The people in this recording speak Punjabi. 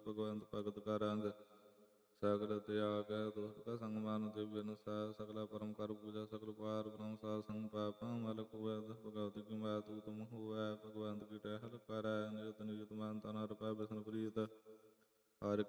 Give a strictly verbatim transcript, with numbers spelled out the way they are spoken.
ਭਗਵੰਤ ਭਗਤ ਕਾ ਰੰਗ। ਸਗਲ ਤਿਆਗ ਦੁਖ ਕਾ ਸੰਗ ਮਨ ਤੇ ਬਿਨ ਸਾ। ਸਗਲਾ ਪਰਮ ਕਰ ਪੂਜਾ ਸਗਲ ਪਾਰ ਬ੍ਰਹਮ ਸਾਧ ਸੰਗ ਪਾਪ। ਮਲ ਕੁਵੈ ਭਗਵਤ ਕੀ ਮੈਂ ਤੂ ਤੁਮ ਹੋਵੈ। ਭਗਵੰਤ ਕੀ ਟਹਿਲ ਕਰੈ ਨਿਯਤ ਨਿਯਤ ਮਨ ਤਨ ਹਰਿ ਪੈ ਬਿਸਨ ਪ੍ਰੀਤ। ਹਰਿ